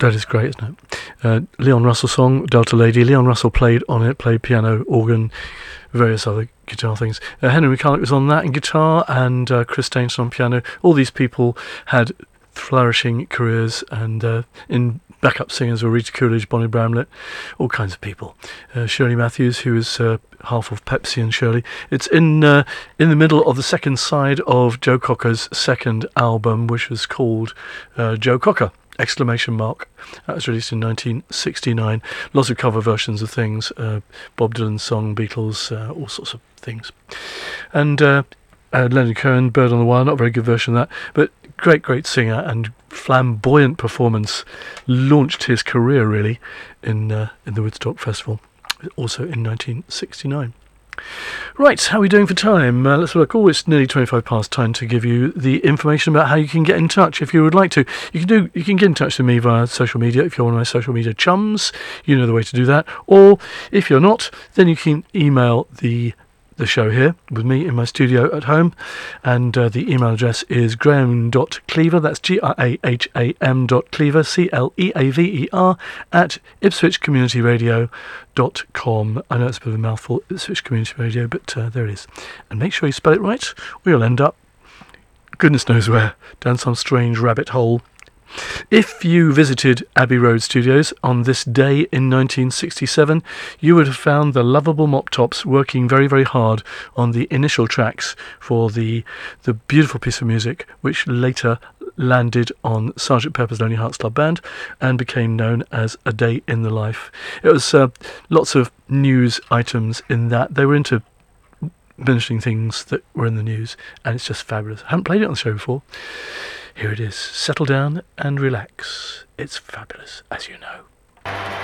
That is great, isn't it? Leon Russell song, Delta Lady. Leon Russell played on it, played piano, organ, various other guitar things. Henry McCulloch was on that in guitar, and Chris Stainton on piano. All these people had flourishing careers, and in backup singers were Rita Coolidge, Bonnie Bramlett, all kinds of people. Shirley Matthews, who was half of Pepsi and Shirley. It's in the middle of the second side of Joe Cocker's second album, which was called Joe Cocker! Exclamation mark. That was released in 1969. Lots of cover versions of things. Bob Dylan's song, Beatles, all sorts of things. And Leonard Cohen, Bird on the Wire, not a very good version of that, but great singer and flamboyant performance. Launched his career, really, in the Woodstock Festival, also in 1969. Right, how are we doing for time? Let's look. Oh, it's nearly 25 past. Time to give you the information about how you can get in touch if you would like to. You can get in touch with me via social media. If you're one of my social media chums, you know the way to do that. Or if you're not, then you can email the show here with me in my studio at home, and the email address is graham.cleaver, that's graham.cleaver, CLEAVER, at ipswichcommunityradio.com. I know it's a bit of a mouthful, Ipswich Community Radio, but there it is. And make sure you spell it right, or you'll end up, goodness knows where, down some strange rabbit hole. If you visited Abbey Road Studios on this day in 1967, you would have found the lovable Mop Tops working very, very hard on the initial tracks for the beautiful piece of music which later landed on Sgt. Pepper's Lonely Hearts Club Band and became known as A Day in the Life. It was lots of news items in that. They were into mentioning things that were in the news, and it's just fabulous. I haven't played it on the show before. Here it is. Settle down and relax. It's fabulous, as you know.